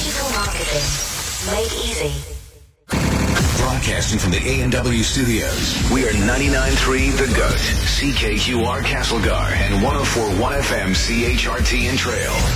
Digital marketing made easy. Broadcasting from the A&W studios, we are 99.3 The Goat, CKQR Castlegar, and 104.1 FM CHRT in Trail.